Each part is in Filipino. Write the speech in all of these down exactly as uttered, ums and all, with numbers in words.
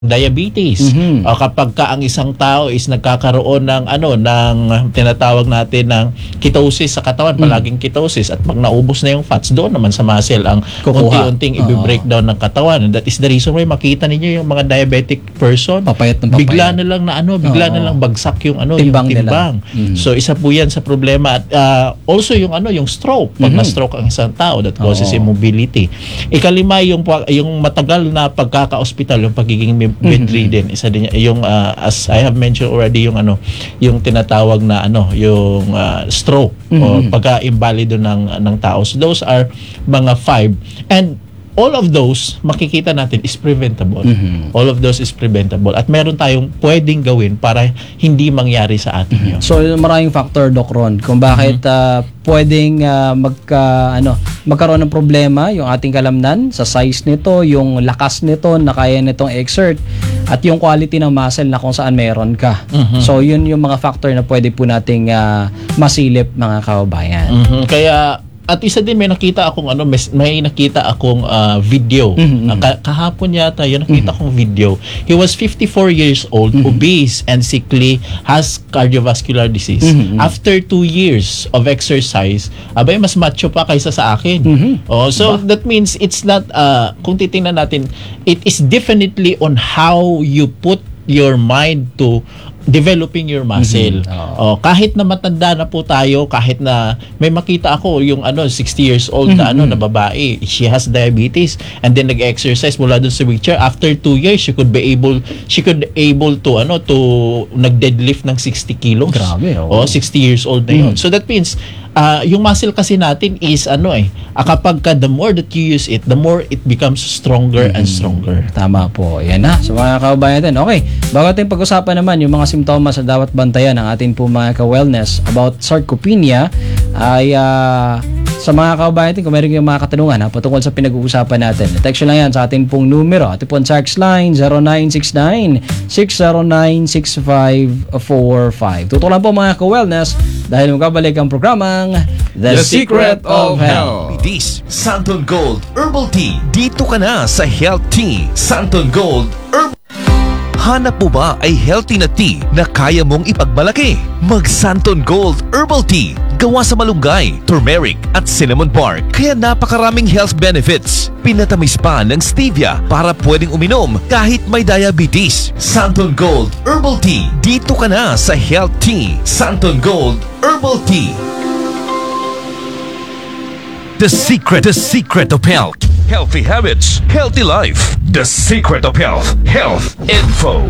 diabetes. Mhm. O kapag ka ang isang tao is nagkakaroon ng ano ng tinatawag natin ng ketosis sa katawan, Mhm. palaging ketosis, at pag naubos na yung fats, doon naman sa muscle ang Kukuha. unti-unting Oo. i-breakdown ng katawan. And that is the reason why makita ninyo yung mga diabetic person, Papayat ng papayat. bigla na lang na ano, bigla Oo. na lang bagsak yung ano, Timbang yung nila. timbang. Mhm. So isa po yan sa problema. At uh, also yung ano, yung stroke. Pag Mhm. na-stroke ang isang tao, that causes Oo. immobility. Ikalima, yung yung matagal na pagkaka-hospital, yung pagiging bedridden. Isa din yung uh, as I have mentioned already, yung ano, yung tinatawag na ano, yung uh, stroke o Mhm. pagka-invalido ng ng tao. So those are mga five, and all of those makikita natin is preventable. Mhm. All of those is preventable, at meron tayong pwedeng gawin para hindi mangyari sa atin yun. So maraming factor, Doc Ron, kung bakit ah, pwedeng ah, magka ano magkaroon ng problema yung ating kalamnan sa size nito, yung lakas nito na kaya nitong exert, at yung quality ng muscle na kung saan meron ka. Mhm. So yun yung mga factor na pwede po nating ah, masilip, mga kababayan. Mhm. Kaya at isa din, may nakita akong ano, may, may nakita akong ah, video. Mhm. Ah, ka- kahapon yata yun, nakita akong video. He was fifty-four years old, obese and sickly, has cardiovascular disease. Mhm. After two years of exercise, abay mas macho pa kaysa sa akin. Mhm. Oh, so that means it's not uh, kung titingnan natin, it is definitely on how you put your mind to developing your muscle. Mhm. Oo. Oh, kahit na matanda na po tayo, kahit na may makita ako yung ano sixty years old na ano na babae, she has diabetes, and then nag-exercise mula dun sa wheelchair. After two years, she could be able she could able to ano to nag-deadlift ng sixty kilos. Grabe, oo. Oh, sixty years old na yun. So that means uh, yung muscle kasi natin is ano eh, ah, kapag ka the more that you use it, the more it becomes stronger and stronger. Tama po. Yan na. So mga kababayan natin. Okay. Bago ating pag-usapan naman yung mga simptomas na dapat bantayan ng ating po mga ka-wellness about sarcopenia, ay ah, sa mga kababayan natin, kung meron kayong mga katanungan ha, patungkol sa pinag-uusapan natin, text lang yan sa ating pong numero. Ating pong text line zero nine six nine, six zero nine, six five four five. Tutok lang po mga ka-wellness dahil magkabalik ang programang The, The Secret of Health. This Santon Gold Herbal Tea. Dito ka na sa Health Tea. Santon Gold Herbal. Hanap mo ba ay healthy na tea na kaya mong ipagmalaki? Mag Santon Gold Herbal Tea. Gawa sa malunggay, turmeric at cinnamon bark. Kaya napakaraming health benefits. Pinatamis pa ng stevia para pwedeng uminom kahit may diabetes. Santon Gold Herbal Tea. Dito ka na sa Health Tea. Santon Gold Herbal Tea. The secret, the secret of health. Healthy habits, healthy life. The secret of health. Health info.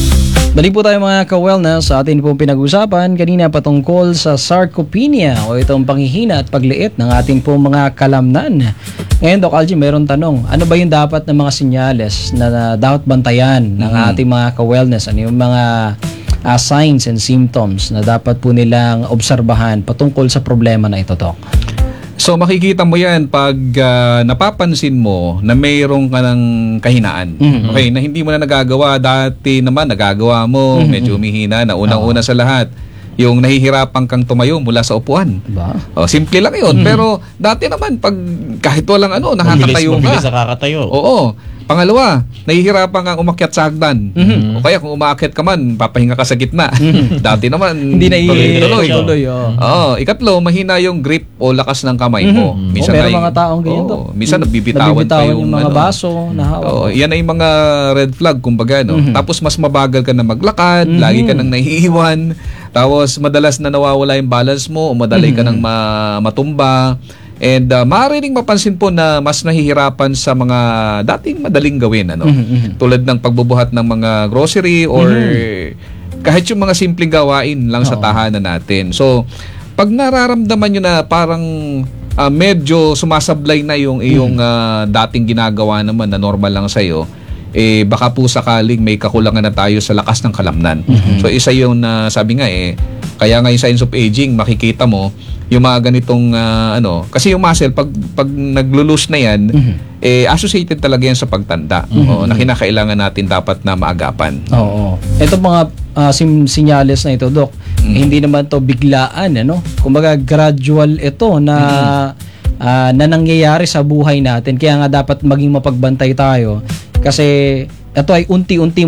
Balik po tayo mga ka-wellness sa atin pong pinag-usapan kanina patungkol sa sarcopenia o itong panghihina at pagliit ng ating pong mga kalamnan. Ngayon, Doc Algie, meron tanong. Ano ba yung dapat ng mga senyales na, na dapat bantayan ng ating mga ka-wellness? Ano yung mga uh, signs and symptoms na dapat po nilang obserbahan patungkol sa problema na ito, Doc? So makikita mo yan pag ah, napapansin mo na mayroong ka ng kahinaan. Mhm. Okay, na hindi mo na nagagawa. Dati naman nagagawa mo, medyo umihina na. Unang-una sa lahat, yung nahihirapan kang tumayo mula sa upuan. Diba? Oh, simple lang yun. Pero dati naman, pag kahit walang ano, nakakatayo Mabilis, mabilis ka. nakakatayo. Oo. Pangalawa, nahihirapan kang umakyat sa hagdan. O kaya kung umakyat ka man, papahinga ka sa gitna. Dati naman, Hindi na tuloy-tuloy. tuloy. Oh. Oo, ikatlo, mahina yung grip o lakas ng kamay mo. Mhm. Oh, meron mga taong ganyan, Oo, Dok. minsan nabibitawan, Nabibitawan pa yung, yung mga ano. baso na hawak. Oo, yan ay mga red flag kumbaga, no. Tapos mas mabagal ka na maglakad, lagi ka nang nahihiwan. Tapos madalas na nawawala yung balance mo o madali ka nang ma- matumba. And uh, maaari ring mapansin po na mas nahihirapan sa mga dating madaling gawin, ano. Tulad ng pagbubuhat ng mga grocery or kahit yung mga simpleng gawain lang sa Oo. tahanan natin. So, pag nararamdaman nyo na parang ah, medyo sumasablay na yung iyong ah, dating ginagawa naman na normal lang sa'yo, eh baka po sakaling may kakulangan na tayo sa lakas ng kalamnan. So, isa yung na sabi nga eh, kaya nga yung signs of aging, makikita mo, yung mga ganitong ah, ano, kasi yung muscle, pag, pag naglo-lose na yan, eh associated talaga yan sa pagtanda. O, na kinakailangan natin dapat na maagapan. Oo. Ito mga ah, sim- sinyales na ito, Doc, hindi naman to biglaan, ano? Kumbaga gradual ito na ah, na nangyayari sa buhay natin. Kaya nga dapat maging mapagbantay tayo kasi ito ay unti-unti